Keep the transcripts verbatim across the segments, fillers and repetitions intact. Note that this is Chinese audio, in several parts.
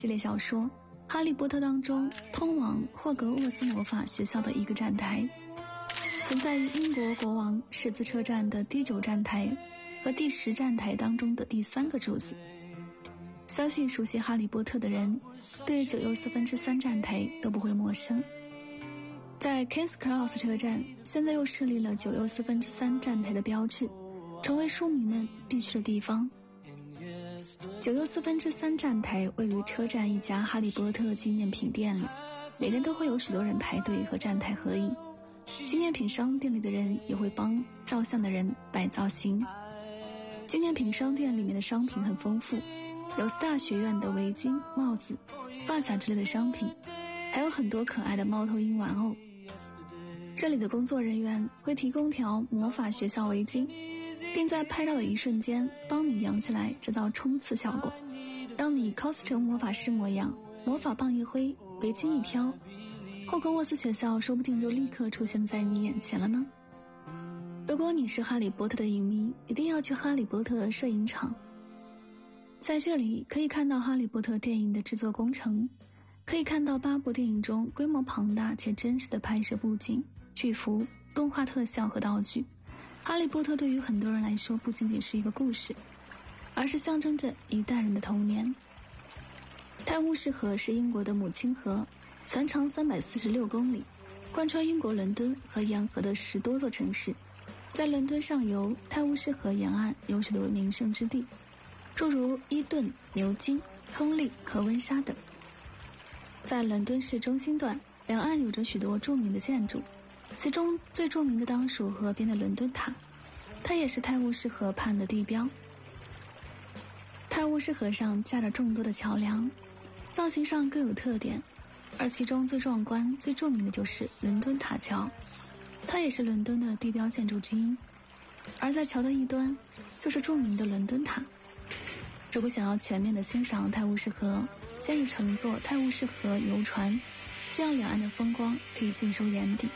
系列小说《哈利波特》当中通往霍格沃兹魔法学校的一个站台，存在于英国国王十字车站的第九站台和第十站台当中的第三个柱子。相信熟悉哈利波特的人对九又四分之三站台都不会陌生。在 King's Cross 车站，现在又设立了九又四分之三站台的标志，成为书迷们必去的地方。九又四分之三站台位于车站一家哈利波特纪念品店里，每天都会有许多人排队和站台合影。纪念品商店里的人也会帮照相的人摆造型。纪念品商店里面的商品很丰富，有四大学院的围巾、帽子、发卡之类的商品，还有很多可爱的猫头鹰玩偶。这里的工作人员会提供条魔法学校围巾，并在拍照的一瞬间帮你扬起来，制造冲刺效果，让你 cos 成魔法师模样。魔法棒一挥，围巾一飘，霍格沃兹学校说不定就立刻出现在你眼前了呢。如果你是哈利波特的影迷，一定要去哈利波特摄影场。在这里可以看到哈利波特电影的制作工程，可以看到八部电影中规模庞大且真实的拍摄布景、剧服、动画特效和道具。哈利波特对于很多人来说不仅仅是一个故事，而是象征着一代人的童年。泰晤士河是英国的母亲河，全长三百四十六公里，贯穿英国伦敦和沿河的十多座城市。在伦敦上游，泰晤士河沿岸有许多名胜之地，诸如伊顿、牛津、亨利和温莎等。在伦敦市中心段，两岸有着许多著名的建筑，其中最著名的当属河边的伦敦塔，它也是泰晤士河畔的地标。泰晤士河上架着众多的桥梁，造型上各有特点，而其中最壮观、最著名的就是伦敦塔桥，它也是伦敦的地标建筑之一。而在桥的一端，就是著名的伦敦塔。如果想要全面地欣赏泰晤士河，建议乘坐泰晤士河游船，这样两岸的风光可以尽收眼底。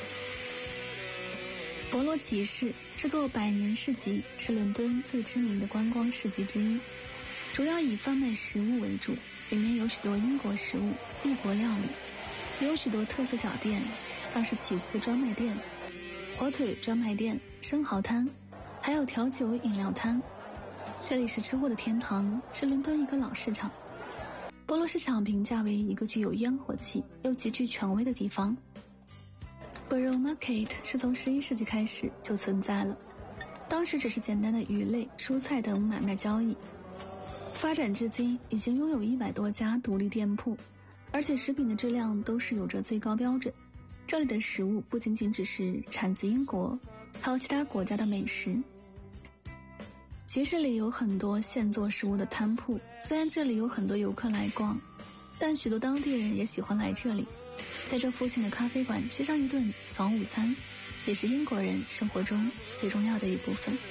博罗奇市这座百年市集是伦敦最知名的观光市集之一，主要以贩卖食物为主，里面有许多英国食物、异国料理，有许多特色小店，像是起司专卖店、火腿专卖店、生蚝摊，还有调酒饮料摊。这里是吃货的天堂，是伦敦一个老市场。博罗市场评价为一个具有烟火气又极具权威的地方。Borough Market 是从十一世纪开始就存在了，当时只是简单的鱼类、蔬菜等买卖交易，发展至今已经拥有一百多家独立店铺，而且食品的质量都是有着最高标准。这里的食物不仅仅只是产自英国，还有其他国家的美食。集市里有很多现做食物的摊铺，虽然这里有很多游客来逛，但许多当地人也喜欢来这里，在这附近的咖啡馆吃上一顿早午餐，也是英国人生活中最重要的一部分。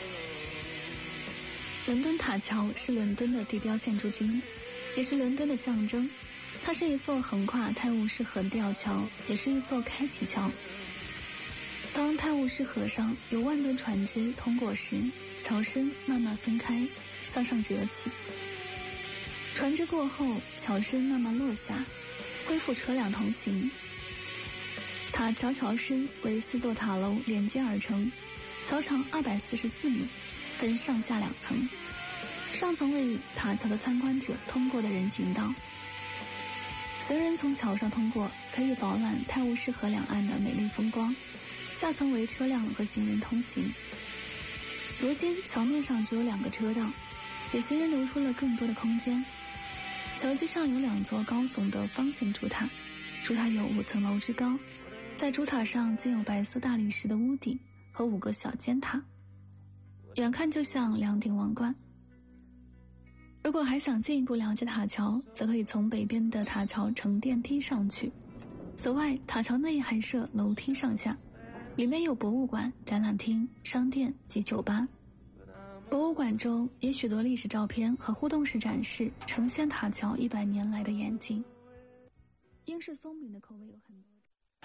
伦敦塔桥是伦敦的地标建筑之一，也是伦敦的象征。它是一座横跨泰晤士河的吊桥，也是一座开启桥。当泰晤士河上有万吨船只通过时，桥身慢慢分开，向上折起。船只过后，桥身慢慢落下，恢复车辆通行。塔桥桥身为四座塔楼连接而成，桥长二百四十四米，分上下两层。上层为塔桥的参观者通过的人行道，行人从桥上通过，可以饱览泰晤士河两岸的美丽风光。下层为车辆和行人通行。如今桥面上只有两个车道，给行人留出了更多的空间。桥基上有两座高耸的方形主塔，主塔有五层楼之高，在主塔上建有白色大理石的屋顶和五个小尖塔，远看就像两顶王冠。如果还想进一步了解塔桥，则可以从北边的塔桥乘电梯上去。此外，塔桥内还设楼梯上下，里面有博物馆、展览厅、商店及酒吧。博物馆中也许多历史照片和互动式展示，呈现塔桥一百年来的演进。英式松饼的口味有很多。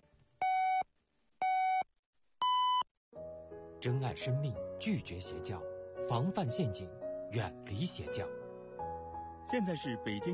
珍爱生命，拒绝邪教，防范陷阱，远离邪教。 现在是北京